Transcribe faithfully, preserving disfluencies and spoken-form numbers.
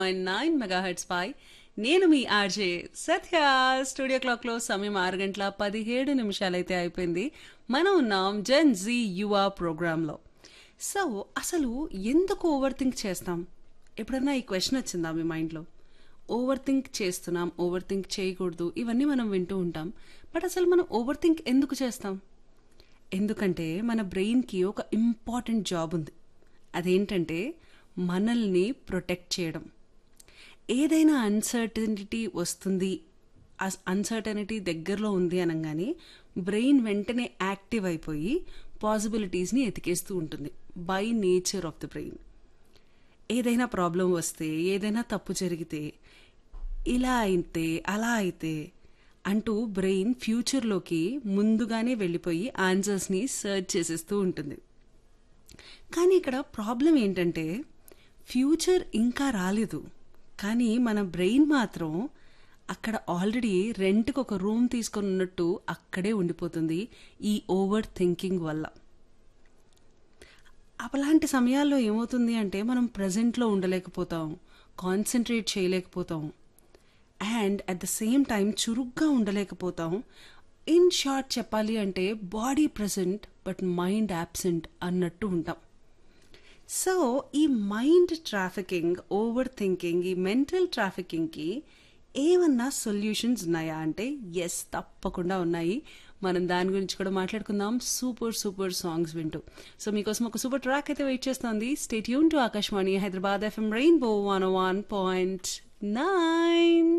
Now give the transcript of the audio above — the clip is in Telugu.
నైన్ మెగాహెట్స్ పై నేను మీ ఆర్జే సత్య. స్టూడియో క్లాక్ లో సమయం ఆరు గంటల పదిహేడు నిమిషాలైతే అయిపోయింది. మనం ఉన్నాం జెన్ జీ యువ ప్రోగ్రామ్ లో. సో అసలు ఎందుకు ఓవర్ థింక్ చేస్తాం? ఎప్పుడన్నా ఈ క్వశ్చన్ వచ్చిందా మీ మైండ్ లో? ఓవర్ థింక్ చేస్తున్నాం, ఓవర్ థింక్ చేయకూడదు, ఇవన్నీ మనం వింటూ ఉంటాం. బట్ అసలు మనం ఓవర్ థింక్ ఎందుకు చేస్తాం? ఎందుకంటే మన బ్రెయిన్కి ఒక ఇంపార్టెంట్ జాబ్ ఉంది. అదేంటంటే మనల్ని ప్రొటెక్ట్ చేయడం. ఏదైనా అన్సర్టనిటీ వస్తుంది, అన్సర్టనిటీ దగ్గరలో ఉంది అనగానే బ్రెయిన్ వెంటనే యాక్టివ్ అయిపోయి పాసిబిలిటీస్ని ఎతికేస్తూ ఉంటుంది by nature of the brain. ఏదైనా ప్రాబ్లం వస్తే, ఏదైనా తప్పు జరిగితే, ఇలా అయితే అలా అయితే అంటూ బ్రెయిన్ ఫ్యూచర్లోకి ముందుగానే వెళ్ళిపోయి ఆన్సర్స్ని సర్చ్ చేసేస్తూ ఉంటుంది. కానీ ఇక్కడ ప్రాబ్లం ఏంటంటే ఫ్యూచర్ ఇంకా రాలేదు, కానీ మన బ్రెయిన్ మాత్రం అక్కడ ఆల్రెడీ రెంట్కి ఒక రూమ్ తీసుకొని ఉన్నట్టు అక్కడే ఉండిపోతుంది ఈ ఓవర్ థింకింగ్ వల్ల. అలాంటి సమయాల్లో ఏమవుతుంది అంటే మనం ప్రజెంట్లో ఉండలేకపోతాం, concentrate చేయలేకపోతాం, and at the same time చురుగ్గా ఉండలేకపోతాం. ఇన్ షార్ట్ చెప్పాలి అంటే body present but mind absent అన్నట్టు ఉంటాం. సో ఈ మైండ్ ట్రాఫికింగ్, ఓవర్ థింకింగ్, ఈ మెంటల్ ట్రాఫికింగ్కి ఏమన్నా సొల్యూషన్స్ ఉన్నాయా అంటే ఎస్, తప్పకుండా ఉన్నాయి. మనం దాని గురించి కూడా మాట్లాడుకుందాం సూపర్ సూపర్ సాంగ్స్ వింటూ. సో మీకోసం ఒక సూపర్ ట్రాక్ అయితే వెయిట్ చేస్తోంది. Stay tune to Akashvani Hyderabad FM rainbow one one point nine.